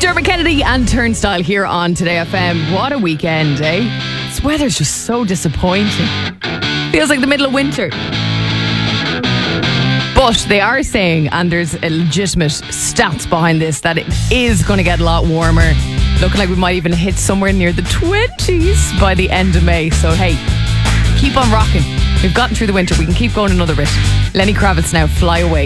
Dermot Kennedy and Turnstile here on Today FM. What a weekend, eh? This weather's just so disappointing. Feels like the middle of winter. But they are saying, and there's a legitimate stats behind this, that it is going to get a lot warmer. Looking like we might even hit somewhere near the 20s by the end of May. So hey, keep on rocking. We've gotten through the winter. We can keep going another bit. Lenny Kravitz now, Fly Away.